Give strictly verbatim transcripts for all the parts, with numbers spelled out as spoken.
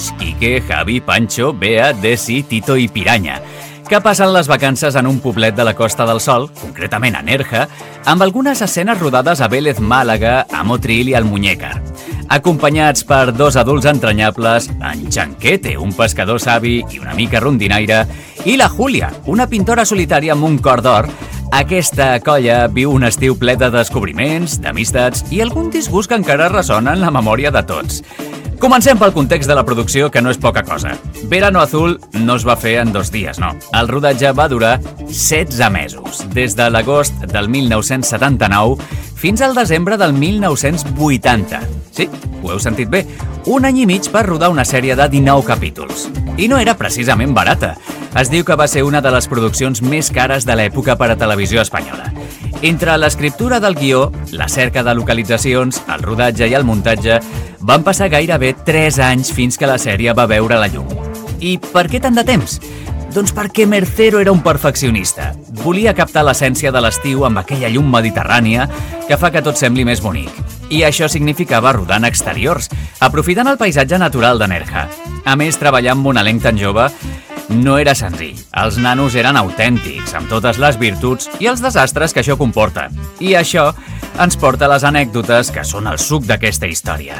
Mitch, Quique, Javi, Pancho, Bea, Desi, Tito i Piranya, que passen les vacances en un poblet de la Costa del Sol, concretament a Nerja, amb algunes escenes rodades a Vélez, Màlaga, a Motril i al Muñécar. Acompanyats per dos adults entranyables, en Chanquete, un pescador savi i una mica rondinaire, i la Júlia, una pintora solitària amb un cor d'or, aquesta colla viu un estiu ple de descobriments, d'amistats i algun disgust que encara ressona en la memòria de tots. Comencem pel context de la producció, que no és poca cosa. Verano Azul no es va fer en dos dies, no. El rodatge va durar setze mesos, des de l'agost del mil nou-cents setanta-nou fins al desembre del mil nou-cents vuitanta. Sí, ho heu sentit bé, un any i mig per rodar una sèrie de dinou capítols. I no era precisament barata. Es diu que va ser una de les produccions més cares de l'època per a televisió espanyola. Entre l'escriptura del guió, la cerca de localitzacions, el rodatge i el muntatge, van passar gairebé tres anys fins que la sèrie va veure la llum. I per què tant de temps? Doncs perquè Mercero era un perfeccionista. Volia captar l'essència de l'estiu amb aquella llum mediterrània que fa que tot sembli més bonic. I això significava rodar en exteriors, aprofitant el paisatge natural de Nerja. A més, treballar amb un elenc tan jove no era senzill. Els nanos eren autèntics, amb totes les virtuts i els desastres que això comporta. I això ens porta a les anècdotes que són el suc d'aquesta història.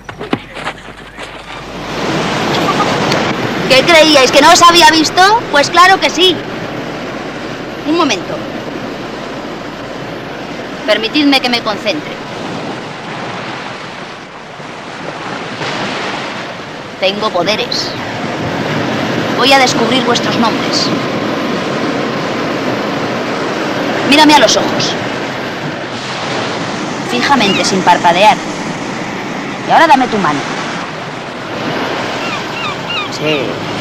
¿Qué creíais? ¿Que no os había visto? Pues claro que sí. Un momento. Permitidme que me concentre. Tengo poderes. Voy a descubrir vuestros nombres. Mírame a los ojos. Fijamente, sin parpadear. Y ahora dame tu mano. Sí.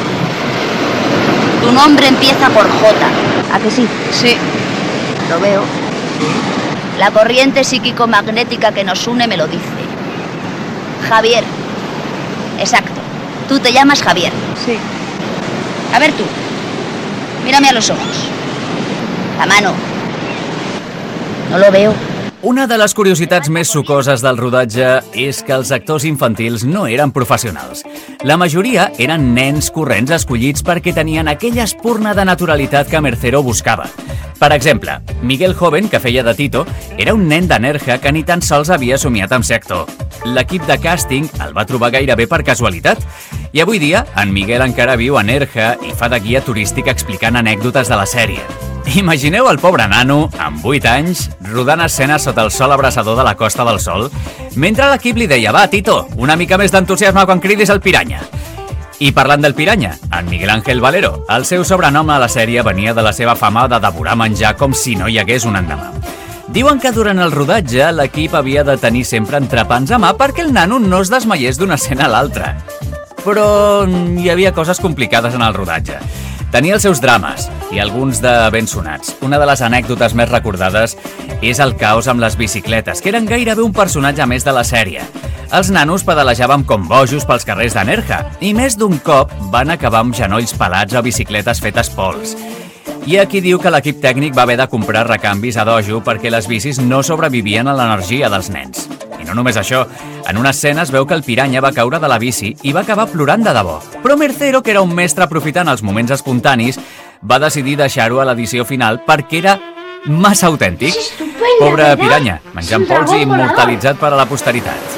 Tu nombre empieza por J. ¿A que sí? Sí. Lo veo. La corriente psíquico-magnética que nos une me lo dice. Javier. Exacto. Tú te llamas Javier. Sí. A ver tú. Mírame a los ojos. La mano. No lo veo. Una de les curiositats més sucoses del rodatge és que els actors infantils no eren professionals. La majoria eren nens corrents escollits perquè tenien aquella espurna de naturalitat que Mercero buscava. Per exemple, Miguel Joven, que feia de Tito, era un nen de Nerja que ni tan sols havia somiat amb ser actor. L'equip de càsting el va trobar gairebé per casualitat. I avui dia, en Miguel encara viu a Nerja i fa de guia turístic explicant anècdotes de la sèrie. Imagineu el pobre nano, amb vuit anys, rodant escenes sota el sol abraçador de la Costa del Sol, mentre l'equip li deia: va, Tito, una mica més d'entusiasme quan cridis el Piranya. I parlant del Piranya, en Miguel Ángel Valero, el seu sobrenom a la sèrie venia de la seva fama de devorar menjar com si no hi hagués un endemà. Diuen que durant el rodatge l'equip havia de tenir sempre entrepans a mà perquè el nano no es desmaiés d'una escena a l'altra. Però hi havia coses complicades en el rodatge. Tenia els seus drames, i alguns de ben sonats. Una de les anècdotes més recordades és el caos amb les bicicletes, que eren gairebé un personatge més de la sèrie. Els nanos pedalejàvem com bojos pels carrers de Nerja, i més d'un cop van acabar amb genolls pelats o bicicletes fetes pols. Hi ha qui diu que l'equip tècnic va haver de comprar recanvis a dojo perquè les bicis no sobrevivien a l'energia dels nens. I no només això, en una escena es veu que el Piranya va caure de la bici i va acabar plorant de debò. Però Mercero, que era un mestre aprofitant els moments espontanis, va decidir deixar-ho a l'edició final perquè era massa autèntic. Pobre Piranya, menjant pols i immortalitzat per a la posteritat.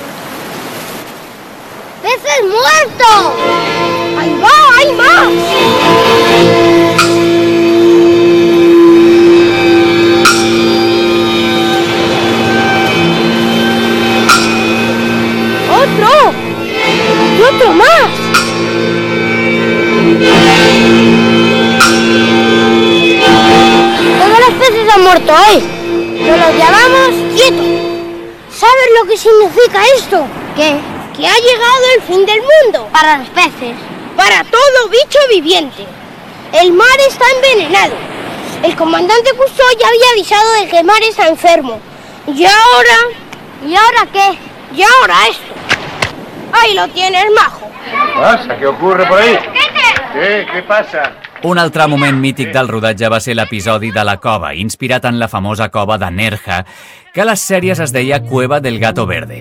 ¡Peces muerto! ¡Ahí va, ahí va! ¡Otro! ¡Y otro más! Todos los peces han muerto hoy. Nos los llamamos quietos. ¿Sabes lo que significa esto? ¿Qué? Que ha llegado el fin del mundo. Para los peces. Para todo bicho viviente. El mar está envenenado. El comandante Cousteau ya había avisado de que el mar está enfermo. Y ahora... ¿Y ahora qué? Y ahora esto. Ahí lo tienes, majo. ¿Qué pasa? ¿Qué ocurre por ahí? ¿Qué? ¿Qué pasa? Un altre moment mític del rodatge va ser l'episodi de la cova, inspirat en la famosa cova de Nerja, que a les sèries es deia Cueva del Gato Verde.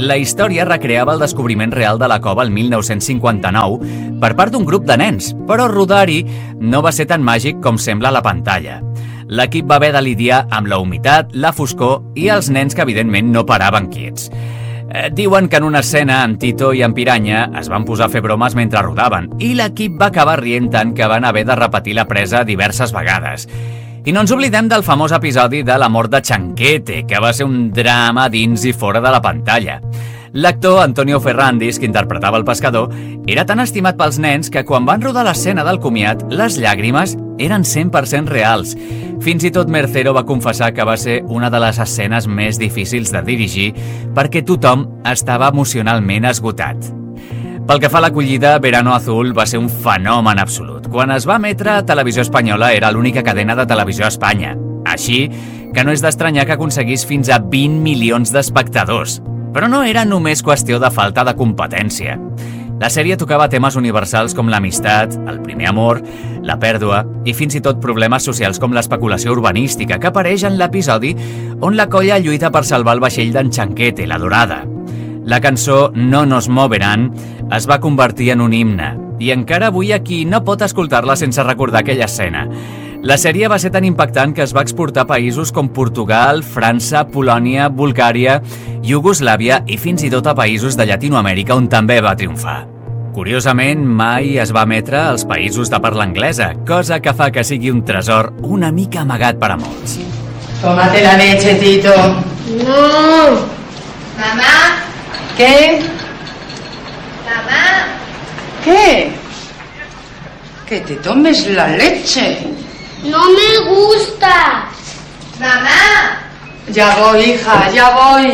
La història recreava el descobriment real de la cova el mil nou-cents cinquanta-nou per part d'un grup de nens, però rodar-hi no va ser tan màgic com sembla a la pantalla. L'equip va haver de lidiar amb la humitat, la foscor i els nens que evidentment no paraven quiets. Eh, diuen que en una escena amb Tito i en Piranya es van posar a fer bromes mentre rodaven i l'equip va acabar rient tant que van haver de repetir la presa diverses vegades. I no ens oblidem del famós episodi de la mort de Chanquete, que va ser un drama dins i fora de la pantalla. L'actor Antonio Ferrandis, que interpretava el pescador, era tan estimat pels nens que quan van rodar l'escena del comiat, les llàgrimes eren cent per cent reals. Fins i tot Mercero va confessar que va ser una de les escenes més difícils de dirigir perquè tothom estava emocionalment esgotat. Pel que fa a l'acollida, Verano Azul va ser un fenomen absolut. Quan es va emetre a Televisió Espanyola era l'única cadena de televisió a Espanya. Així que no és d'estranyar que aconseguís fins a vint milions d'espectadors. Però no era només qüestió de falta de competència. La sèrie tocava temes universals com l'amistat, el primer amor, la pèrdua i fins i tot problemes socials com l'especulació urbanística que apareix en l'episodi on la colla lluita per salvar el vaixell d'en Chanquete, la Dorada. La cançó No nos moverán es va convertir en un himne i encara avui aquí no pot escoltar-la sense recordar aquella escena. La sèrie va ser tan impactant que es va exportar a països com Portugal, França, Polònia, Bulgària, Iugoslàvia i fins i tot a països de Llatinoamèrica on també va triomfar. Curiosament, mai es va emetre als països de parla anglesa, cosa que fa que sigui un tresor una mica amagat per a molts. Tómate la leche, Tito. No. Mamá. ¿Qué? Mamá. ¿Qué? Que te tomes la leche. No me gusta. Mamá. Ya voy, hija, ya voy.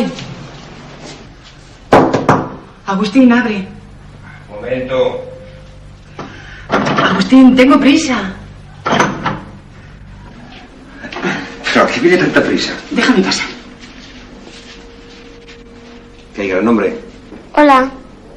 Agustín, abre. Momento. Agustín, tengo prisa. ¿Pero a qué viene tanta prisa? Déjame pasar. Que hay gran nombre. Hola.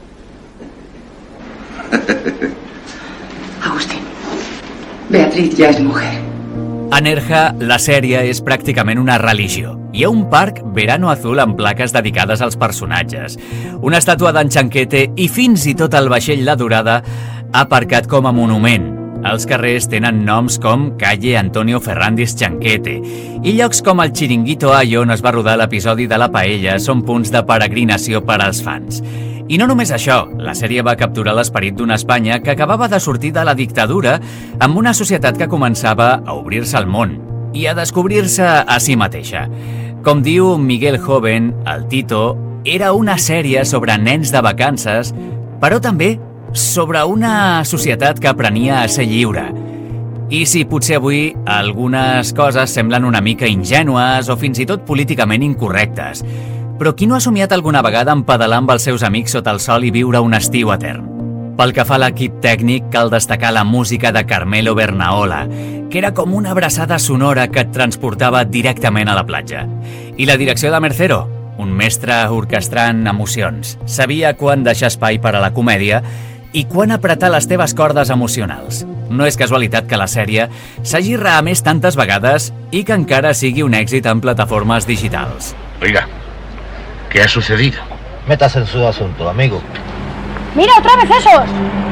Agustín, Beatriz ja és mujer. A Nerja, la sèrie és pràcticament una religió. Hi ha un parc Verano Azul amb plaques dedicades als personatges, una estàtua d'en Chanquete i fins i tot el vaixell La Dorada aparcat com a monument. Els carrers tenen noms com Calle Antonio Ferrandis Chanquete i llocs com el Chiringuito Ayo on es va rodar l'episodi de la paella són punts de peregrinació per als fans. I no només això, la sèrie va capturar l'esperit d'una Espanya que acabava de sortir de la dictadura amb una societat que començava a obrir-se al món i a descobrir-se a si mateixa. Com diu Miguel Joven, el Tito era una sèrie sobre nens de vacances, però també sobre una societat que aprenia a ser lliure. I si potser avui algunes coses semblen una mica ingènues o fins i tot políticament incorrectes, però qui no ha somiat alguna vegada en pedalar amb els seus amics sota el sol i viure un estiu etern? Pel que fa a l'equip tècnic, cal destacar la música de Carmelo Bernaola, que era com una abraçada sonora que et transportava directament a la platja. I la direcció de Mercero, un mestre orquestrant emocions. Sabia quan deixar espai per a la comèdia i quan apretar les teves cordes emocionals. No és casualitat que la sèrie s'hagi reemès tantes vegades i que encara sigui un èxit en plataformes digitals. Oiga, ¿qué ha sucedido? Métase en su asunto, amigo. Mira, otra vez esos.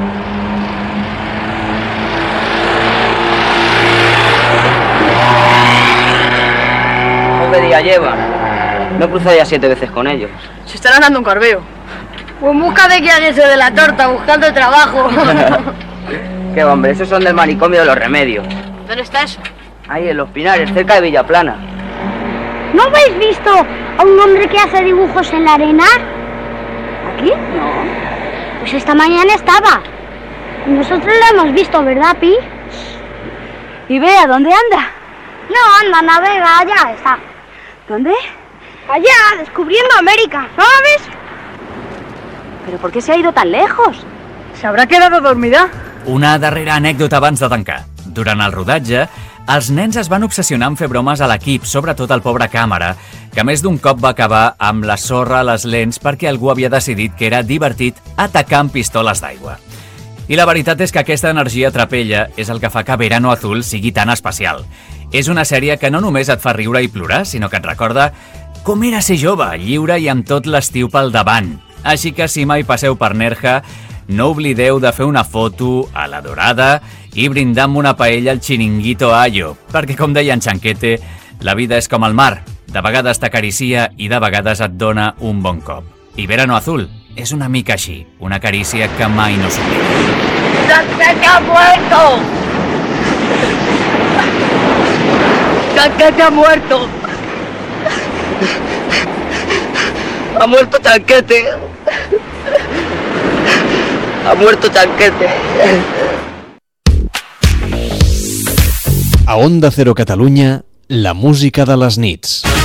¿Qué día llevan? Me he cruzado ya siete veces con ellos. Se estarán dando un carbeo. Pues busca de que haguese de la torta, buscando trabajo. Qué hombre, esos son del manicomio de los Remedios. ¿Dónde está eso? Ahí en Los Pinares, cerca de Villaplana. ¿No habéis visto a un hombre que hace dibujos en la arena? ¿Aquí? No. Pues esta mañana estaba. Nosotros lo hemos visto, ¿verdad, Pi? ¿Y Bea dónde anda? No, anda, navega, allá está. ¿Dónde? Allá, descubriendo América, ¿sabes? ¿Pero por qué se ha ido tan lejos? ¿Se habrá quedado dormida? Una darrera anècdota abans de tancar. Durant el rodatge, els nens es van obsessionar en fer bromes a l'equip, sobretot el pobre càmera, que més d'un cop va acabar amb la sorra a les lents perquè algú havia decidit que era divertit atacar amb pistoles d'aigua. I la veritat és que aquesta energia trapella és el que fa que Verano Azul sigui tan especial. És una sèrie que no només et fa riure i plorar, sinó que et recorda Com era ser jove, lliure i amb tot l'estiu pel davant. Així que si mai passeu per Nerja, no oblideu de fer una foto a la Dorada i brindar amb una paella al Chiringuito Ayo, perquè com deia en Chanquete, la vida és com el mar, de vegades t'acaricia i de vegades et dona un bon cop. I Verano Azul és una mica així, una carícia que mai no s'oblida. ¡Chanquete ha muerto! ¡Chanquete ha muerto! ¡Ha muerto Chanquete! ¡Ha muerto Chanquete! A Onda Cero Catalunya, la música de les nits.